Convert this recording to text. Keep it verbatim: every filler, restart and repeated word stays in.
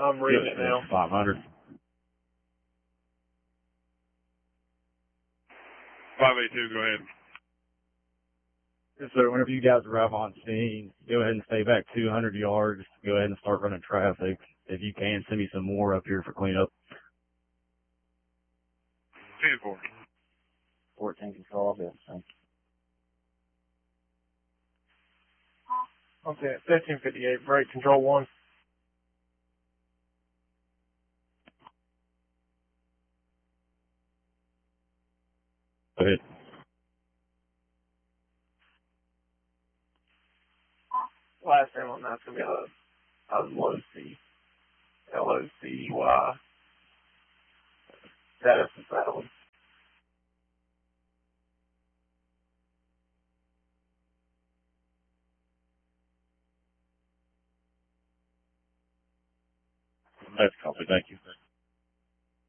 I'm reading it now. five hundred. five eighty-two, go ahead. Yes, sir. Whenever you guys arrive on scene, go ahead and stay back two hundred yards. Go ahead and start running traffic. If you can, send me some more up here for cleanup. ten four. fourteen control, yes, thank you. Okay, fifteen fifty-eight, break control one. Go ahead. Last name on that's going to be a, a low C. L O C Y. Status is that one. That's copy, thank you.